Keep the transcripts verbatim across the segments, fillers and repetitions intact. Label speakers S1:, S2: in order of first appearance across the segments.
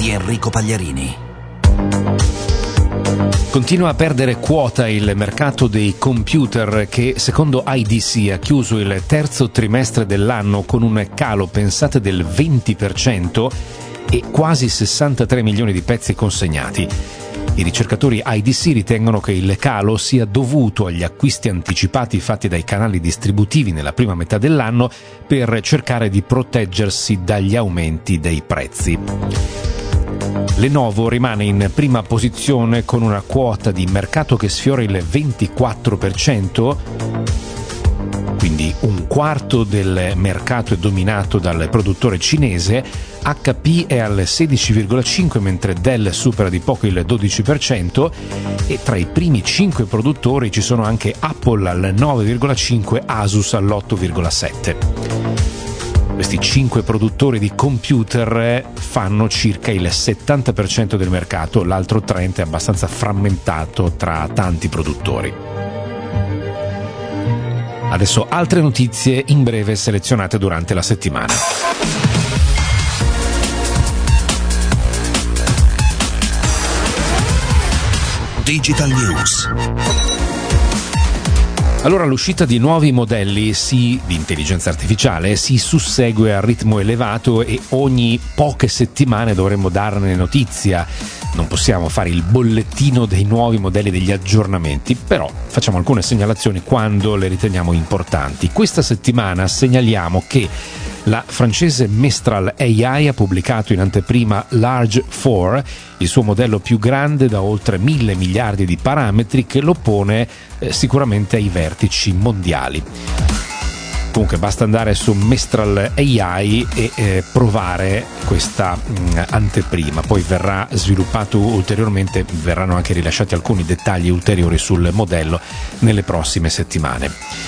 S1: di Enrico Pagliarini.
S2: Continua a perdere quota il mercato dei computer che, secondo I D C, ha chiuso il terzo trimestre dell'anno con un calo, pensate, del venti per cento e quasi sessantatré milioni di pezzi consegnati. I ricercatori I D C ritengono che il calo sia dovuto agli acquisti anticipati fatti dai canali distributivi nella prima metà dell'anno per cercare di proteggersi dagli aumenti dei prezzi. Lenovo rimane in prima posizione con una quota di mercato che sfiora il ventiquattro per cento, quindi un quarto del mercato è dominato dal produttore cinese. H P è al sedici virgola cinque per cento, mentre Dell supera di poco il dodici per cento e tra i primi cinque produttori ci sono anche Apple al nove virgola cinque per cento, Asus all'otto virgola sette per cento. Questi cinque produttori di computer fanno circa il settanta per cento del mercato, l'altro trenta per cento è abbastanza frammentato tra tanti produttori. Adesso altre notizie in breve selezionate durante la settimana.
S1: Digital News.
S2: Allora, l'uscita di nuovi modelli sì, di intelligenza artificiale si sussegue a ritmo elevato e ogni poche settimane dovremmo darne notizia. Non possiamo fare il bollettino dei nuovi modelli, degli aggiornamenti, però facciamo alcune segnalazioni quando le riteniamo importanti. Questa settimana segnaliamo che la francese Mistral A I ha pubblicato in anteprima Large quattro, il suo modello più grande da oltre mille miliardi di parametri che lo pone eh, sicuramente ai vertici mondiali. Comunque basta andare su Mistral A I e eh, provare questa mh, anteprima, poi verrà sviluppato ulteriormente, verranno anche rilasciati alcuni dettagli ulteriori sul modello nelle prossime settimane.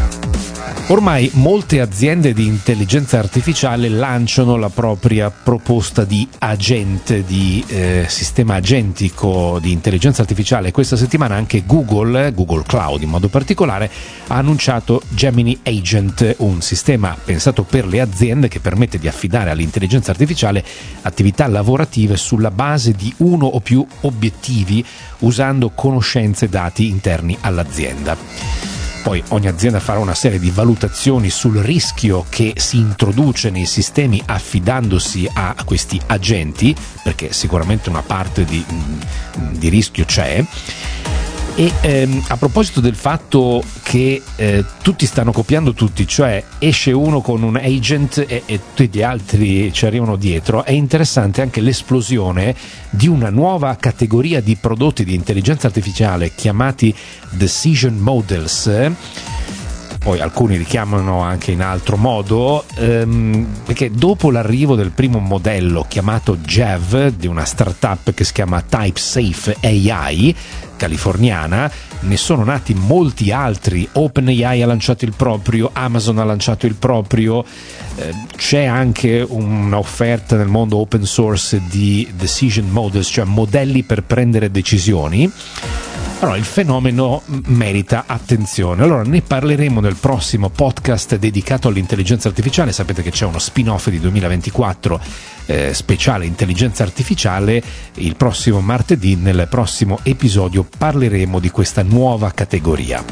S2: Ormai molte aziende di intelligenza artificiale lanciano la propria proposta di agente, di eh, sistema agentico di intelligenza artificiale. Questa settimana anche Google, Google Cloud in modo particolare, ha annunciato Gemini Agent, un sistema pensato per le aziende che permette di affidare all'intelligenza artificiale attività lavorative sulla base di uno o più obiettivi usando conoscenze e dati interni all'azienda. Poi ogni azienda farà una serie di valutazioni sul rischio che si introduce nei sistemi affidandosi a questi agenti, perché sicuramente una parte di, di rischio c'è. E ehm, a proposito del fatto che eh, tutti stanno copiando tutti, cioè esce uno con un agent e, e tutti gli altri ci arrivano dietro, è interessante anche l'esplosione di una nuova categoria di prodotti di intelligenza artificiale chiamati Decision Models. Poi alcuni li chiamano anche in altro modo, ehm, perché dopo l'arrivo del primo modello chiamato Jev di una startup che si chiama TypeSafe A I californiana, ne sono nati molti altri. OpenAI ha lanciato il proprio, Amazon ha lanciato il proprio, eh, c'è anche un'offerta nel mondo open source di decision models, cioè modelli per prendere decisioni. Allora, il fenomeno merita attenzione. Allora, ne parleremo nel prossimo podcast dedicato all'intelligenza artificiale. Sapete che c'è uno spin-off di duemilaventiquattro eh, speciale intelligenza artificiale. Il prossimo martedì, nel prossimo episodio, parleremo di questa nuova categoria.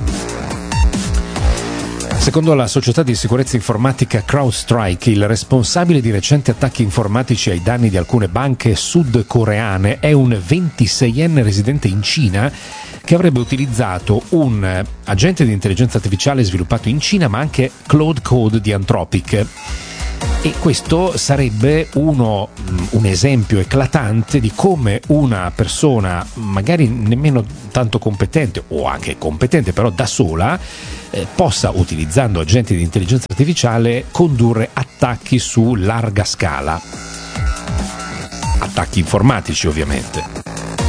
S2: Secondo la società di sicurezza informatica CrowdStrike, il responsabile di recenti attacchi informatici ai danni di alcune banche sudcoreane è un ventiseienne residente in Cina che avrebbe utilizzato un agente di intelligenza artificiale sviluppato in Cina, ma anche Claude Code di Anthropic. E questo sarebbe uno, un esempio eclatante di come una persona, magari nemmeno tanto competente, o anche competente però da sola, eh, possa, utilizzando agenti di intelligenza artificiale, condurre attacchi su larga scala. Attacchi informatici, ovviamente.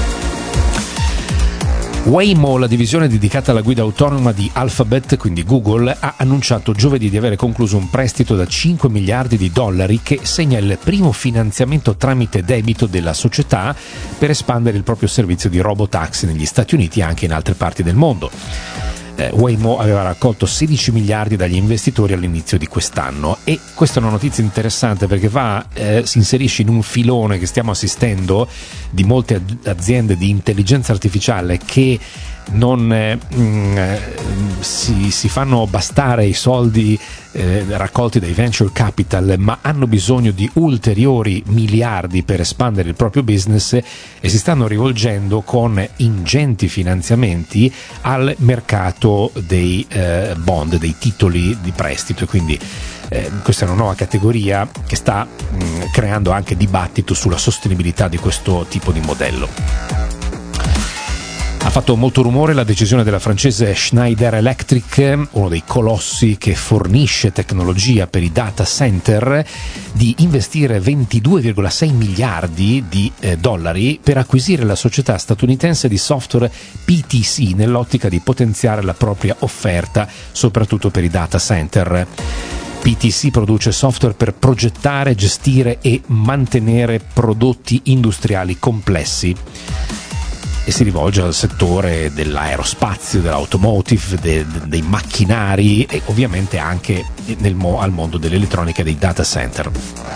S2: Waymo, la divisione dedicata alla guida autonoma di Alphabet, quindi Google, ha annunciato giovedì di avere concluso un prestito da cinque miliardi di dollari che segna il primo finanziamento tramite debito della società per espandere il proprio servizio di robotaxi negli Stati Uniti e anche in altre parti del mondo. eh, Waymo aveva raccolto sedici miliardi dagli investitori all'inizio di quest'anno, e questa è una notizia interessante perché va, eh, si inserisce in un filone che stiamo assistendo di molte aziende di intelligenza artificiale che non eh, mh, si, si fanno bastare i soldi eh, raccolti dai venture capital, ma hanno bisogno di ulteriori miliardi per espandere il proprio business, e si stanno rivolgendo con ingenti finanziamenti al mercato dei eh, bond, dei titoli di prestito. Quindi eh, questa è una nuova categoria che sta mh, creando anche dibattito sulla sostenibilità di questo tipo di modello. Ha fatto molto rumore la decisione della francese Schneider Electric, uno dei colossi che fornisce tecnologia per i data center, di investire ventidue virgola sei miliardi di eh, dollari per acquisire la società statunitense di software P T C nell'ottica di potenziare la propria offerta, soprattutto per i data center. P T C produce software per progettare, gestire e mantenere prodotti industriali complessi, e si rivolge al settore dell'aerospazio, dell'automotive, de, de, dei macchinari e ovviamente anche nel mo, al mondo dell'elettronica e dei data center.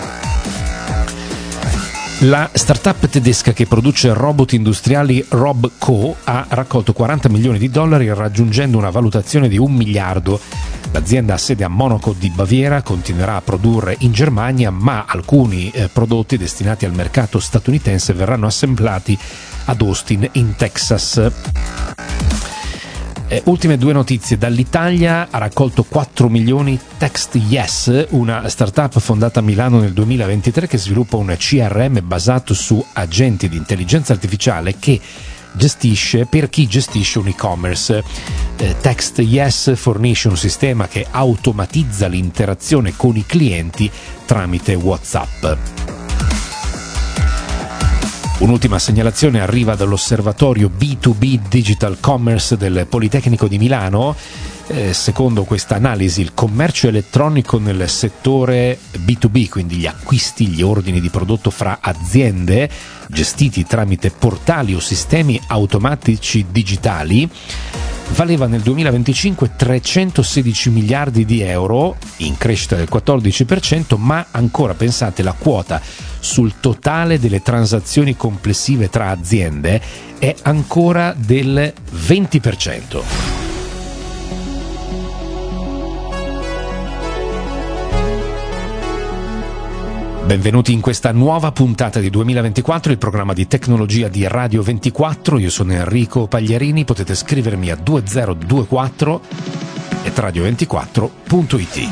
S2: La startup tedesca che produce robot industriali Robco ha raccolto quaranta milioni di dollari, raggiungendo una valutazione di un miliardo. L'azienda ha sede a Monaco di Baviera, continuerà a produrre in Germania, ma alcuni eh, prodotti destinati al mercato statunitense verranno assemblati ad Austin in Texas. Eh, ultime due notizie dall'Italia. Ha raccolto quattro milioni Text Yes, una startup fondata a Milano nel duemilaventitré che sviluppa un C R M basato su agenti di intelligenza artificiale che gestisce per chi gestisce un e-commerce. Eh, Text Yes fornisce un sistema che automatizza l'interazione con i clienti tramite WhatsApp. Un'ultima segnalazione arriva dall'osservatorio B due B Digital Commerce del Politecnico di Milano. Eh, secondo questa analisi, il commercio elettronico nel settore B due B, quindi gli acquisti, gli ordini di prodotto fra aziende gestiti tramite portali o sistemi automatici digitali, valeva nel duemilaventicinque trecentosedici miliardi di euro, in crescita del quattordici per cento, ma ancora, pensate, la quota sul totale delle transazioni complessive tra aziende è ancora del venti per cento. Benvenuti in questa nuova puntata di duemilaventiquattro, il programma di tecnologia di Radio ventiquattro. Io sono Enrico Pagliarini, potete scrivermi a due zero due quattro chiocciola radio ventiquattro punto it.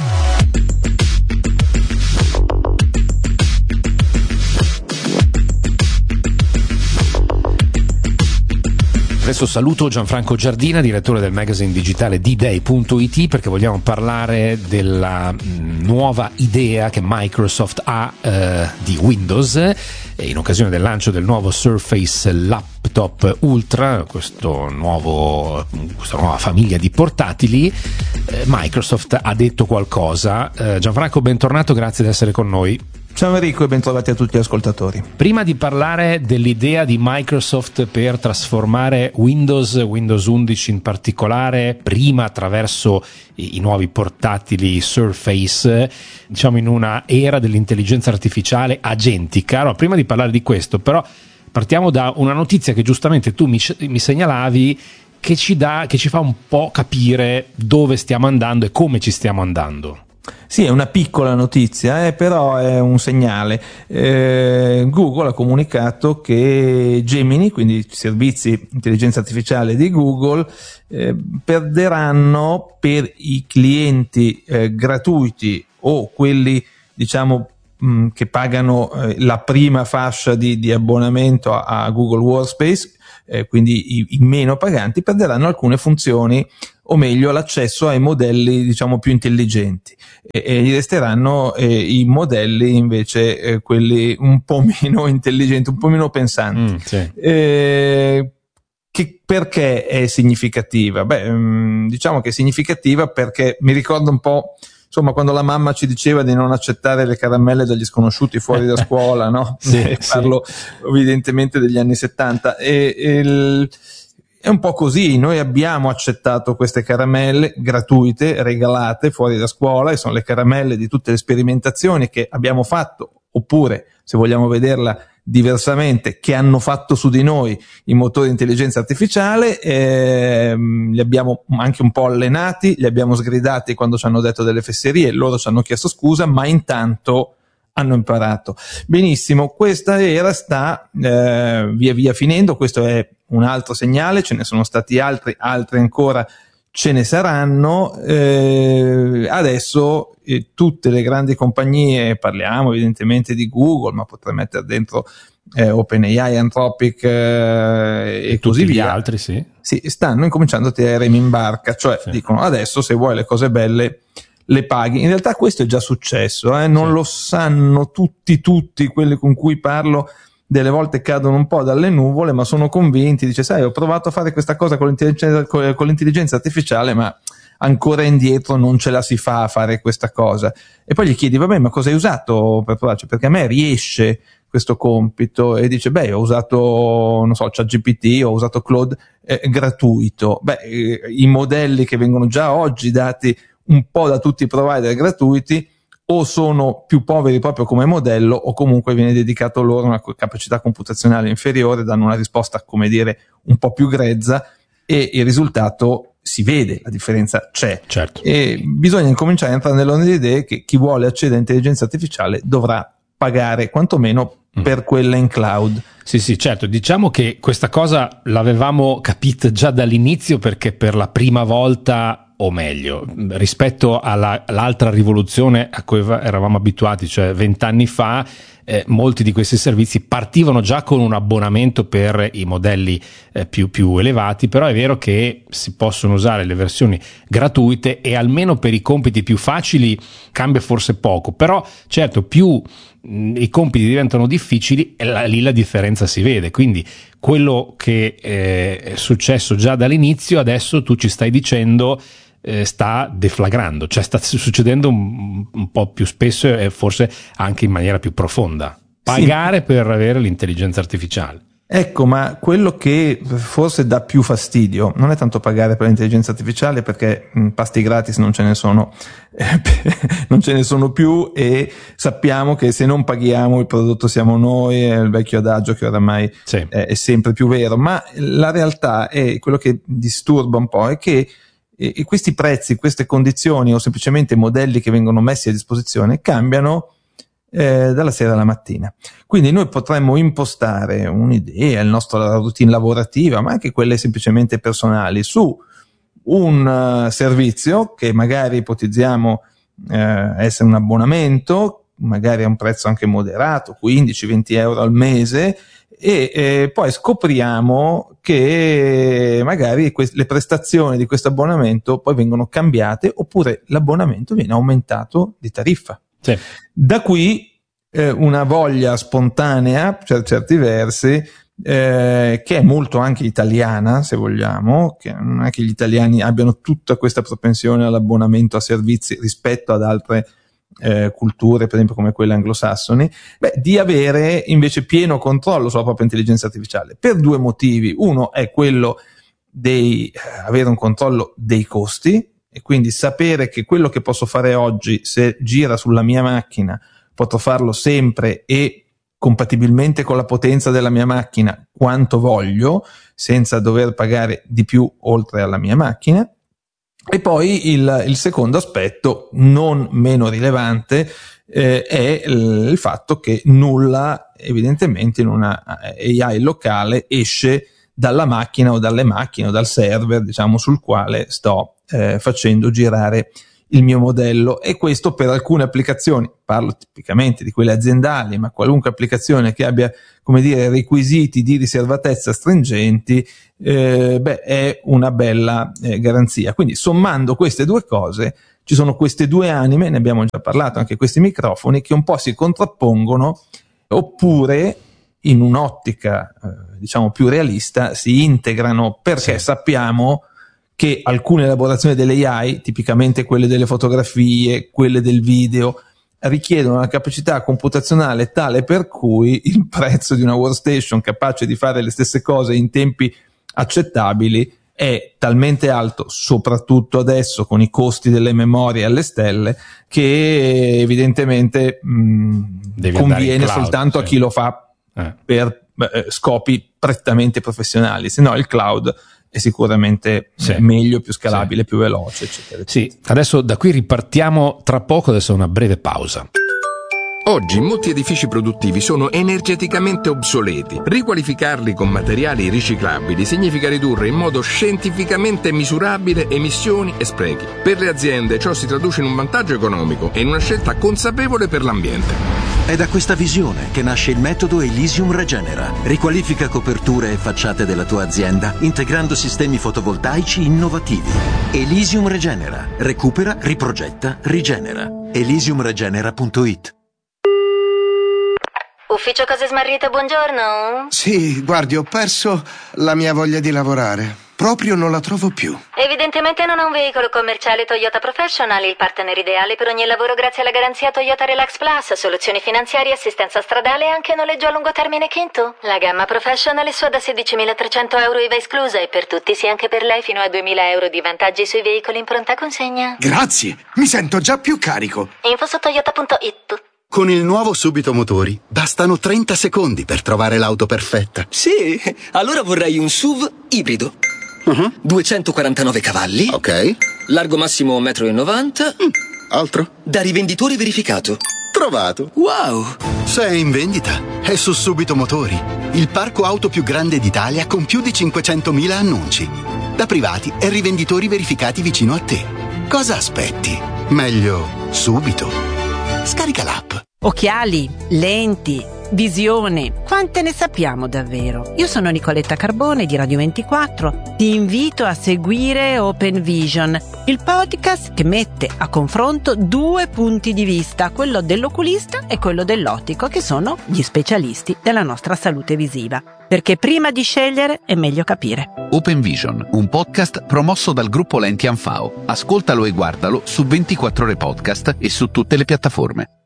S2: Adesso saluto Gianfranco Giardina, direttore del magazine digitale D day punto it, perché vogliamo parlare della nuova idea che Microsoft ha eh, di Windows, e in occasione del lancio del nuovo Surface Laptop Ultra, questo nuovo, questa nuova famiglia di portatili, eh, Microsoft ha detto qualcosa. Eh, Gianfranco, bentornato, grazie di essere con noi.
S3: Ciao Enrico e bentrovati a tutti gli ascoltatori.
S2: Prima di parlare dell'idea di Microsoft per trasformare Windows, Windows undici in particolare, prima attraverso i, i nuovi portatili Surface, diciamo in una era dell'intelligenza artificiale agentica, no, prima di parlare di questo però partiamo da una notizia che giustamente tu mi, mi segnalavi, che ci dà, che ci fa un po' capire dove stiamo andando e come ci stiamo andando.
S3: Sì, è una piccola notizia, eh, però è un segnale. Eh, Google ha comunicato che Gemini, quindi i servizi intelligenza artificiale di Google, eh, perderanno per i clienti eh, gratuiti o quelli, diciamo, mh, che pagano eh, la prima fascia di, di abbonamento a, a Google Workspace, eh, quindi i, i meno paganti, perderanno alcune funzioni, o meglio l'accesso ai modelli, diciamo, più intelligenti, e, e gli resteranno eh, i modelli invece eh, quelli un po' meno intelligenti, un po' meno pensanti.
S2: Mm, sì.
S3: eh, che perché è significativa? Beh, mh, diciamo che è significativa perché mi ricorda un po', insomma, quando la mamma ci diceva di non accettare le caramelle dagli sconosciuti fuori da scuola, no?
S2: Sì,
S3: Parlo
S2: sì.
S3: evidentemente degli anni settanta. E, e il, è un po' così, noi abbiamo accettato queste caramelle gratuite, regalate fuori da scuola, e sono le caramelle di tutte le sperimentazioni che abbiamo fatto, oppure, se vogliamo vederla diversamente, che hanno fatto su di noi i motori di intelligenza artificiale, ehm, li abbiamo anche un po' allenati, li abbiamo sgridati quando ci hanno detto delle fesserie, loro ci hanno chiesto scusa, ma intanto hanno imparato. Benissimo, questa era sta eh, via via finendo, questo è un altro segnale, ce ne sono stati altri, altri ancora ce ne saranno. Eh, adesso eh, tutte le grandi compagnie, parliamo evidentemente di Google, ma potrei mettere dentro eh, OpenAI, Anthropic eh, e, e così via.
S2: Gli altri, sì.
S3: Sì, stanno incominciando a tirare in barca, cioè sì. Dicono adesso se vuoi le cose belle le paghi. In realtà questo è già successo, eh? Non sì. Lo sanno tutti, tutti quelli con cui parlo, delle volte cadono un po' dalle nuvole, ma sono convinti, dice sai ho provato a fare questa cosa con l'intelligenza, con l'intelligenza artificiale, ma ancora indietro non ce la si fa a fare questa cosa. E poi gli chiedi vabbè ma cosa hai usato per provarci? Perché a me riesce questo compito, e dice beh ho usato non so ChatGPT, ho usato Claude eh, gratuito. Beh eh, i modelli che vengono già oggi dati un po' da tutti i provider gratuiti o sono più poveri proprio come modello, o comunque viene dedicato loro una capacità computazionale inferiore, danno una risposta, come dire, un po' più grezza, e il risultato si vede, la differenza c'è.
S2: Certo.
S3: E bisogna incominciare a entrare nell'onda di idee che chi vuole accedere all'intelligenza artificiale dovrà pagare quantomeno mm. per quella in cloud.
S2: Sì, sì, certo. Diciamo che questa cosa l'avevamo capita già dall'inizio, perché per la prima volta, o meglio, rispetto alla, all'altra rivoluzione a cui eravamo abituati, cioè vent'anni fa, eh, molti di questi servizi partivano già con un abbonamento per i modelli eh, più, più elevati, però è vero che si possono usare le versioni gratuite e almeno per i compiti più facili cambia forse poco, però certo più mh, i compiti diventano difficili e la, lì la differenza si vede, quindi quello che eh, è successo già dall'inizio adesso tu ci stai dicendo Eh, sta deflagrando, cioè sta succedendo un, un po' più spesso e forse anche in maniera più profonda. Pagare sì. Per avere l'intelligenza artificiale.
S3: Ecco, ma quello che forse dà più fastidio non è tanto pagare per l'intelligenza artificiale, perché mh, pasti gratis non ce ne sono eh, non ce ne sono più, e sappiamo che se non paghiamo il prodotto siamo noi, è il vecchio adagio che oramai sì. è, è sempre più vero, ma la realtà è quello che disturba un po' è che e questi prezzi, queste condizioni o semplicemente modelli che vengono messi a disposizione cambiano eh, dalla sera alla mattina. Quindi noi potremmo impostare un'idea, il nostro, la routine lavorativa, ma anche quelle semplicemente personali, su un uh, servizio che magari ipotizziamo eh, essere un abbonamento, magari a un prezzo anche moderato, quindici venti euro al mese, e eh, poi scopriamo che magari que- le prestazioni di questo abbonamento poi vengono cambiate, oppure l'abbonamento viene aumentato di tariffa.
S2: Sì.
S3: Da qui eh, una voglia spontanea, per certi versi, eh, che è molto anche italiana, se vogliamo, che non è che gli italiani abbiano tutta questa propensione all'abbonamento a servizi rispetto ad altre Eh, culture, per esempio come quelle anglosassoni, beh, di avere invece pieno controllo sulla propria intelligenza artificiale, per due motivi. Uno è quello di eh, avere un controllo dei costi, e quindi sapere che quello che posso fare oggi, se gira sulla mia macchina, potrò farlo sempre e compatibilmente con la potenza della mia macchina quanto voglio, senza dover pagare di più oltre alla mia macchina. E poi il, il secondo aspetto, non meno rilevante, eh, è il, il fatto che nulla, evidentemente, in una A I locale esce dalla macchina o dalle macchine o dal server, diciamo, sul quale sto eh, facendo girare il mio modello. E questo per alcune applicazioni, parlo tipicamente di quelle aziendali, ma qualunque applicazione che abbia, come dire, requisiti di riservatezza stringenti, eh, beh, è una bella eh, garanzia. Quindi sommando queste due cose ci sono queste due anime, ne abbiamo già parlato anche questi microfoni, che un po' si contrappongono, oppure in un'ottica eh, diciamo più realista si integrano, perché sì. sappiamo che alcune elaborazioni delle A I, tipicamente quelle delle fotografie, quelle del video, richiedono una capacità computazionale tale per cui il prezzo di una workstation capace di fare le stesse cose in tempi accettabili, è talmente alto, soprattutto adesso con i costi delle memorie alle stelle, che evidentemente mh, conviene cloud, soltanto sì. a chi lo fa eh. per eh, scopi prettamente professionali, se no il cloud è sicuramente sì. meglio, più scalabile, sì. più veloce, eccetera, eccetera.
S2: Sì, adesso da qui ripartiamo tra poco, adesso una breve pausa.
S4: Oggi molti edifici produttivi sono energeticamente obsoleti. Riqualificarli con materiali riciclabili significa ridurre in modo scientificamente misurabile emissioni e sprechi. Per le aziende ciò si traduce in un vantaggio economico e in una scelta consapevole per l'ambiente.
S1: È da questa visione che nasce il metodo Elysium Regenera. Riqualifica coperture e facciate della tua azienda integrando sistemi fotovoltaici innovativi. Elysium Regenera. Recupera, riprogetta, rigenera. elysium regenera punto it.
S5: Ufficio Cose Smarrite, buongiorno.
S6: Sì, guardi, ho perso la mia voglia di lavorare. Proprio non la trovo più.
S5: Evidentemente non ha un veicolo commerciale Toyota Professional, il partner ideale per ogni lavoro grazie alla garanzia Toyota Relax Plus, soluzioni finanziarie, assistenza stradale e anche noleggio a lungo termine Kinto. La gamma Professional è sua da sedicimilatrecento euro I V A esclusa e per tutti sì anche per lei fino a duemila euro di vantaggi sui veicoli in pronta consegna.
S6: Grazie, mi sento già più carico.
S5: Info su toyota punto it.
S7: Con il nuovo Subito Motori bastano trenta secondi per trovare l'auto perfetta.
S8: Sì, allora vorrei un S U V ibrido. Uh-huh. duecentoquarantanove cavalli.
S7: Ok.
S8: Largo massimo uno e novanta metri.
S7: Mm. Altro?
S8: Da rivenditore verificato.
S7: Trovato.
S8: Wow.
S7: Se è in vendita, è su Subito Motori, il parco auto più grande d'Italia con più di cinquecentomila annunci. Da privati e rivenditori verificati vicino a te. Cosa aspetti? Meglio subito. Scarica l'app.
S9: Occhiali, lenti, visione, quante ne sappiamo davvero? Io sono Nicoletta Carbone di Radio ventiquattro. Ti invito a seguire Open Vision, il podcast che mette a confronto due punti di vista, quello dell'oculista e quello dell'ottico, che sono gli specialisti della nostra salute visiva. Perché prima di scegliere è meglio capire.
S10: Open Vision, un podcast promosso dal gruppo Lenti Anfao. Ascoltalo e guardalo su ventiquattro ore podcast e su tutte le piattaforme.